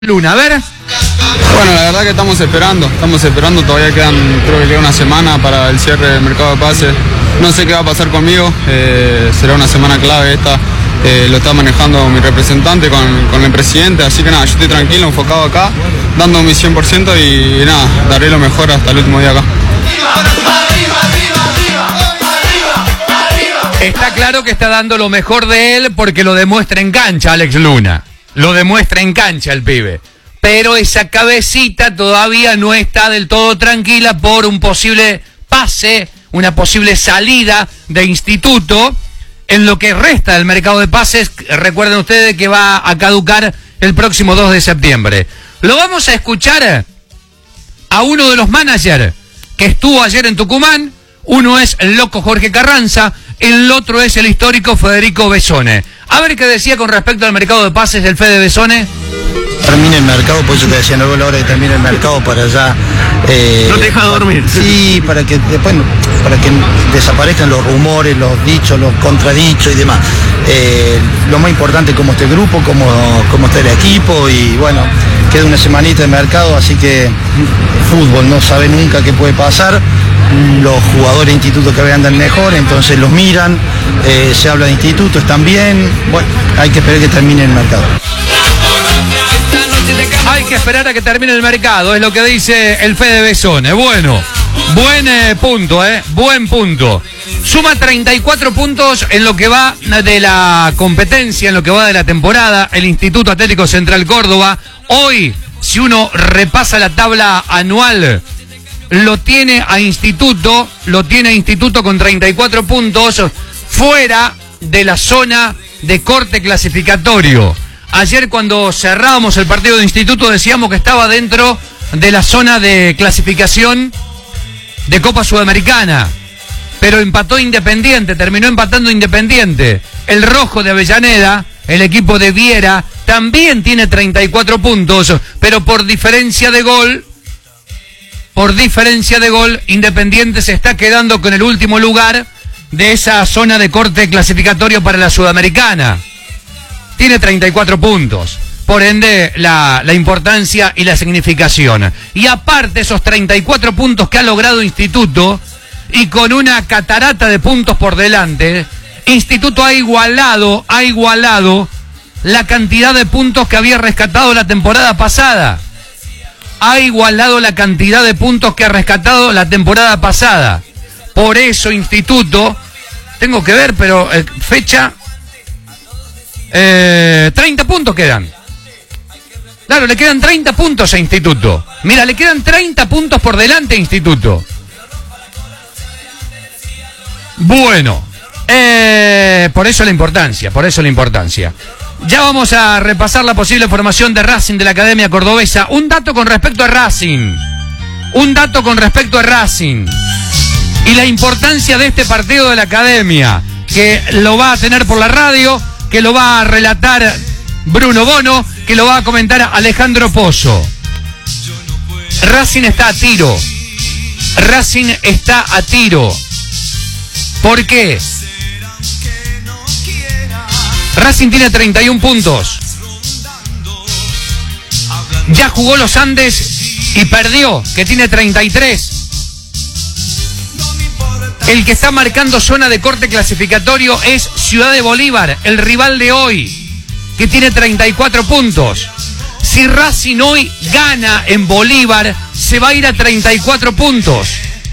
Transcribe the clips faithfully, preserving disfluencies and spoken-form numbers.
Luna, a ver. Bueno, la verdad que estamos esperando, estamos esperando, todavía quedan, creo que queda una semana para el cierre del mercado de pases. No sé qué va a pasar conmigo, eh, será una semana clave esta, eh, lo está manejando mi representante con, con el presidente, así que nada, yo estoy tranquilo, enfocado acá, dando mi cien por ciento y, y nada, daré lo mejor hasta el último día acá. Está claro que está dando lo mejor de él porque lo demuestra en cancha, Alex Luna. Lo demuestra en cancha el pibe. Pero esa cabecita todavía no está del todo tranquila por un posible pase, una posible salida de Instituto en lo que resta del mercado de pases. Recuerden ustedes que va a caducar el próximo dos de septiembre. Lo vamos a escuchar a uno de los managers que estuvo ayer en Tucumán. Uno es el loco Jorge Carranza, el otro es el histórico Federico Besone. A ver qué decía con respecto al mercado de pases del Fede Besone. Termine el mercado, por eso te decía, no veo la hora de terminar el mercado para ya... Eh, no te deja dormir. Sí, para que después, para que desaparezcan los rumores, los dichos, los contradichos y demás. Eh, lo más importante es cómo está el grupo, cómo, cómo está el equipo y bueno, queda una semanita de mercado, así que fútbol no sabe nunca qué puede pasar. Los jugadores de instituto que andan mejor, entonces los miran, eh, se habla de institutos también, bueno, hay que esperar que termine el mercado. Hay que esperar a que termine el mercado, es lo que dice el Fede Besone. Bueno, buen eh, punto, eh, buen punto. Suma treinta y cuatro puntos en lo que va de la competencia, en lo que va de la temporada, el Instituto Atlético Central Córdoba. Hoy, si uno repasa la tabla anual, lo tiene a Instituto, lo tiene a Instituto con treinta y cuatro puntos, fuera de la zona de corte clasificatorio. Ayer cuando cerrábamos el partido de Instituto decíamos que estaba dentro de la zona de clasificación de Copa Sudamericana, pero empató Independiente, terminó empatando Independiente. El rojo de Avellaneda, el equipo de Viera, también tiene treinta y cuatro puntos, pero por diferencia de gol, por diferencia de gol, Independiente se está quedando con el último lugar de esa zona de corte clasificatorio para la Sudamericana. Tiene treinta y cuatro puntos, por ende la, la importancia y la significación. Y aparte esos treinta y cuatro puntos que ha logrado Instituto, y con una catarata de puntos por delante, Instituto ha igualado, ha igualado la cantidad de puntos que había rescatado la temporada pasada. Ha igualado la cantidad de puntos que ha rescatado la temporada pasada. Por eso Instituto, tengo que ver, pero eh, fecha... Eh, treinta puntos quedan. Claro, le quedan treinta puntos a Instituto. Mira, le quedan treinta puntos por delante a Instituto. Bueno, eh, por eso la importancia, por eso la importancia. Ya vamos a repasar la posible formación de Racing de la Academia Cordobesa. Un dato con respecto a Racing. Un dato con respecto a Racing. Y la importancia de este partido de la Academia, que lo va a tener por la radio, que lo va a relatar Bruno Bono, que lo va a comentar Alejandro Pozo. Racing está a tiro. Racing está a tiro. ¿Por qué? Racing tiene treinta y un puntos. Ya jugó los Andes y perdió, que tiene treinta y tres. El que está marcando zona de corte clasificatorio es Ciudad de Bolívar, el rival de hoy, que tiene treinta y cuatro puntos. Si Racing hoy gana en Bolívar, se va a ir a treinta y cuatro puntos.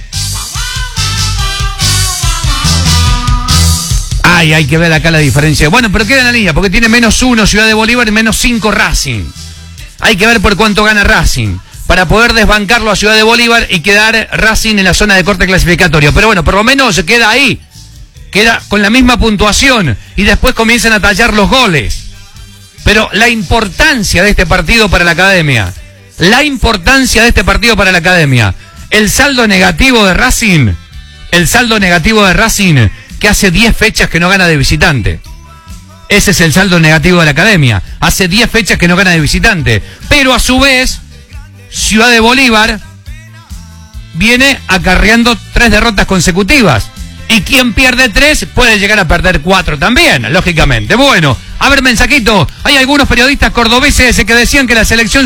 Ay, hay que ver acá la diferencia. Bueno, pero queda en la línea, porque tiene menos uno Ciudad de Bolívar y menos cinco Racing. Hay que ver por cuánto gana Racing, para poder desbancarlo a Ciudad de Bolívar y quedar Racing en la zona de corte clasificatorio. Pero bueno, por lo menos se queda ahí. Queda con la misma puntuación y después comienzan a tallar los goles. Pero la importancia de este partido para la Academia, la importancia de este partido para la Academia, el saldo negativo de Racing, el saldo negativo de Racing, que hace diez fechas que no gana de visitante. Ese es el saldo negativo de la Academia. Hace diez fechas que no gana de visitante. Pero a su vez, Ciudad de Bolívar viene acarreando tres derrotas consecutivas. Y quien pierde tres puede llegar a perder cuatro también, lógicamente. Bueno, A ver, mensajito. Hay algunos periodistas cordobeses que decían que la selección